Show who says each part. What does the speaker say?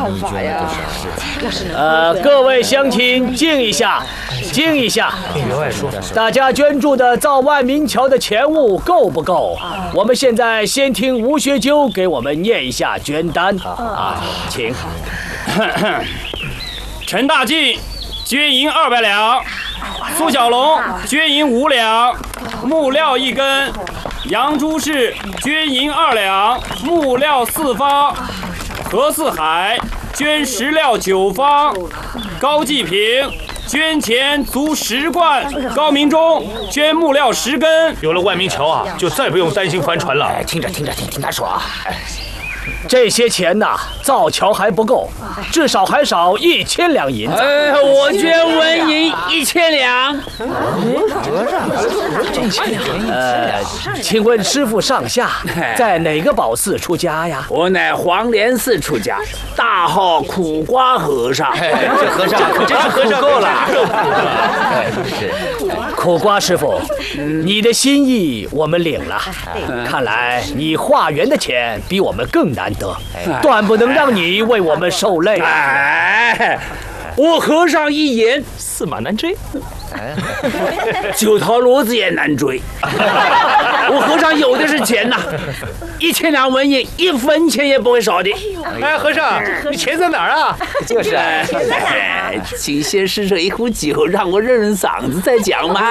Speaker 1: 办法呀？
Speaker 2: 各位乡亲，静一下，静一下。大家捐助的造万民桥的钱物够不够？我们现在先听吴学究给我们念一下捐单啊，请。
Speaker 3: 陈大进捐银200两，苏小龙捐银5两，木料1根，杨朱氏捐银2两，木料4方，何四海捐石料9方，高继平捐钱足10贯，高明忠捐木料10根。
Speaker 4: 有了万民桥啊，就再不用担心帆船了。
Speaker 5: 听他说啊。
Speaker 2: 这些钱呐，造桥还不够，至少还少1000两银子。
Speaker 5: 我捐纹银1000两。
Speaker 2: 请问师傅上下在哪个宝寺出家呀？
Speaker 5: 我乃黄莲寺出家，大号苦瓜和尚。
Speaker 4: 这和尚可真是和尚够了。
Speaker 2: 苦瓜师傅，你的心意我们领了。看来你化缘的钱比我们更难得，断不能让你为我们受累。
Speaker 5: 我和尚一言，
Speaker 4: 驷马难追。
Speaker 5: 9条骡子也难追。我和尚有的是钱呐，1000两纹银，1分钱也不会少的。
Speaker 4: 哎，和尚，你钱在哪儿啊？
Speaker 5: 就是，请先施舍一壶酒，让我润润嗓子再讲嘛。